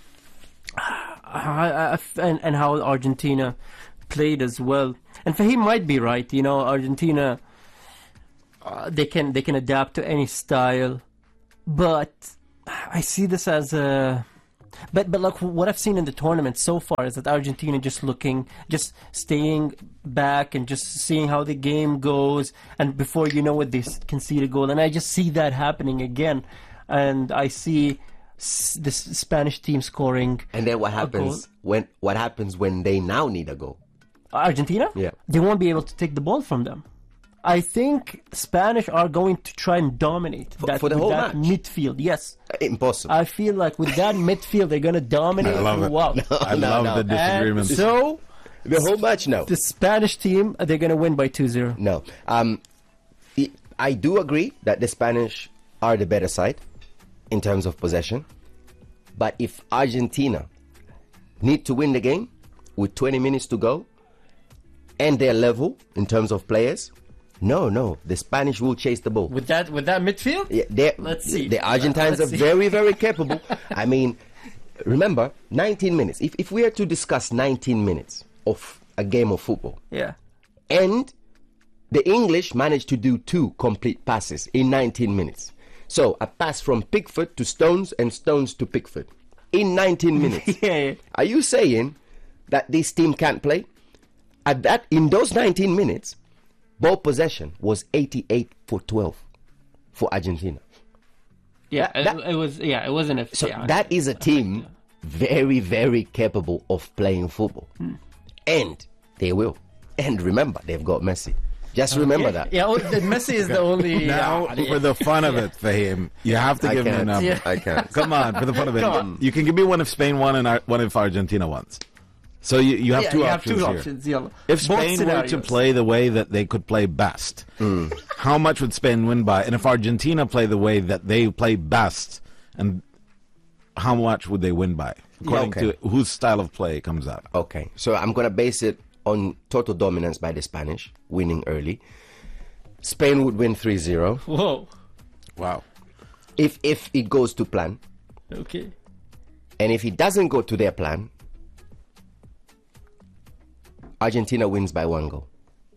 Speaker 2: I, I, and and how Argentina played as well. And Fahim might be right. You know, Argentina, uh, they can they can adapt to any style but I see this as a. But but like what I've seen in the tournament so far is that Argentina just looking, just staying back and just seeing how the game goes, and before you know it, they concede a goal, and I just see that happening again, and I see s- the Spanish team scoring.
Speaker 1: And then what
Speaker 2: a
Speaker 1: happens
Speaker 2: goal.
Speaker 1: when what happens when they now need a goal?
Speaker 2: Argentina?
Speaker 1: Yeah.
Speaker 2: They won't be able to take the ball from them. I think Spanish are going to try and dominate that,
Speaker 1: for the
Speaker 2: with
Speaker 1: whole
Speaker 2: that
Speaker 1: match?
Speaker 2: midfield. Yes.
Speaker 1: Impossible.
Speaker 2: I feel like with that midfield, they're going to dominate.
Speaker 3: I love it.
Speaker 2: Wow.
Speaker 3: I
Speaker 1: no,
Speaker 3: love
Speaker 1: no.
Speaker 3: the
Speaker 2: And
Speaker 3: disagreement.
Speaker 2: so,
Speaker 1: the whole match, no.
Speaker 2: the Spanish team, they're going to win by two zero.
Speaker 1: No. Um, I- I do agree that the Spanish are the better side in terms of possession. But if Argentina need to win the game with twenty minutes to go and their level in terms of players, no, no, the Spanish will chase the ball.
Speaker 2: With that, with that midfield?
Speaker 1: Yeah, they're-
Speaker 2: Let's see.
Speaker 1: The Argentines
Speaker 2: Let's
Speaker 1: are
Speaker 2: see.
Speaker 1: very, very capable. I mean, remember, nineteen minutes. If, if we are to discuss nineteen minutes of a game of football,
Speaker 2: Yeah.
Speaker 1: and the English managed to do two complete passes in nineteen minutes. So, a pass from Pickford to Stones and Stones to Pickford in nineteen minutes.
Speaker 2: Yeah, yeah.
Speaker 1: Are you saying that this team can't play? At that, in those nineteen minutes, ball possession was eighty-eight for twelve for Argentina.
Speaker 2: Yeah,
Speaker 1: That-
Speaker 2: it, it was. Yeah, it wasn't a.
Speaker 1: So
Speaker 2: yeah,
Speaker 1: that is a team very, very capable of playing football. And they will. And remember, they've got Messi. Just remember
Speaker 2: yeah,
Speaker 1: that.
Speaker 2: Yeah, oh, the Messi is the only.
Speaker 3: Now,
Speaker 2: yeah,
Speaker 3: for the fun of it, Fahim, you have to
Speaker 1: I
Speaker 3: give me a
Speaker 1: can't.
Speaker 3: number.
Speaker 2: Yeah.
Speaker 1: I can't.
Speaker 3: Come on, for the fun of it.
Speaker 2: Come on.
Speaker 3: You can give me one if Spain won and Ar- one if Argentina won. So you, you have
Speaker 2: yeah,
Speaker 3: two
Speaker 2: you
Speaker 3: options
Speaker 2: have two
Speaker 3: here.
Speaker 2: options. Yeah.
Speaker 3: If
Speaker 2: Both
Speaker 3: Spain were to
Speaker 2: scenarios.
Speaker 3: play the way that they could play best, how much would Spain win by? And if Argentina play the way that they play best, and how much would they win by? According
Speaker 1: okay.
Speaker 3: to whose style of play comes out.
Speaker 1: Okay, so I'm going to base it on total dominance by the Spanish, winning early. Spain would win three zero
Speaker 2: Whoa.
Speaker 3: Wow.
Speaker 1: if if it goes to plan.
Speaker 2: Okay.
Speaker 1: And if it doesn't go to their plan, Argentina wins by one goal.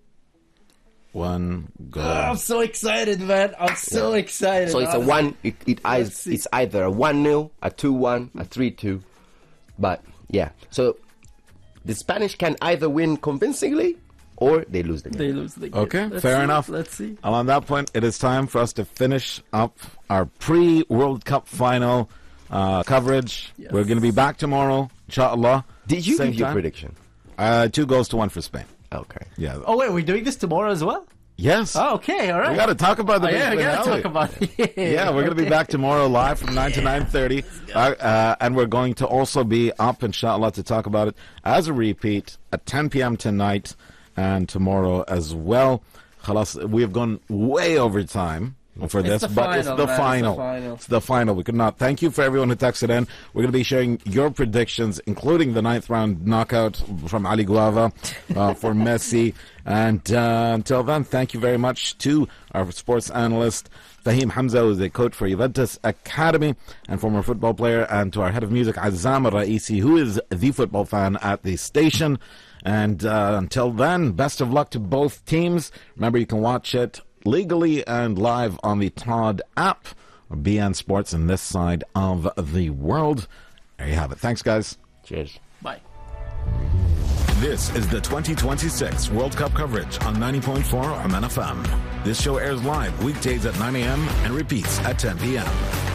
Speaker 3: One goal.
Speaker 2: I'm so excited, man. I'm so excited.
Speaker 1: So it's a
Speaker 2: honestly.
Speaker 1: one. It, it
Speaker 2: Let's
Speaker 1: is,
Speaker 2: see.
Speaker 1: it's either a one nil, a two one, a three two. But yeah, so the Spanish can either win convincingly or they lose the game.
Speaker 2: They lose the game.
Speaker 3: Okay,
Speaker 2: Let's
Speaker 3: fair
Speaker 2: see.
Speaker 3: enough.
Speaker 2: Let's see.
Speaker 3: And on that point, it is time for us to finish up our pre-World Cup final uh, coverage.
Speaker 2: Yes.
Speaker 3: We're going to be back tomorrow, inshallah.
Speaker 1: Did you
Speaker 3: Same
Speaker 1: give your
Speaker 3: time.
Speaker 1: prediction?
Speaker 3: Uh, two goals to one for Spain.
Speaker 1: Okay.
Speaker 3: Yeah.
Speaker 2: Oh wait, we're doing this tomorrow as well.
Speaker 3: Yes.
Speaker 2: Oh, okay, all right.
Speaker 3: We got to talk about the
Speaker 2: Oh,
Speaker 3: big
Speaker 2: yeah, we gotta
Speaker 3: finale.
Speaker 2: talk about it.
Speaker 3: Yeah, we're going to be back tomorrow live from nine to nine thirty. Uh, uh, and we're going to also be up, inshallah, to talk about it as a repeat at ten p.m. tonight and tomorrow as well. Khalas, we have gone way over time for this,
Speaker 2: the
Speaker 3: but it's
Speaker 2: final,
Speaker 3: the
Speaker 2: man, it's the
Speaker 3: final.
Speaker 2: final.
Speaker 3: It's the final. We could not. Thank you for everyone who texted in. We're going to be sharing your predictions, including the ninth round knockout from Ali Guava uh, for Messi. And uh, until then, thank you very much to our sports analyst, Fahim Hamza, who is a coach for Juventus Academy and former football player, and to our head of music, Azam Raisi, who is the football fan at the station. And uh, until then, best of luck to both teams. Remember, you can watch it legally and live on the Todd app or B N Sports in this side of the world. There you have it. Thanks, guys.
Speaker 1: Cheers.
Speaker 2: Bye.
Speaker 4: This is the twenty twenty-six World Cup coverage on ninety point four Oman F M. This show airs live weekdays at nine a.m. and repeats at ten p.m.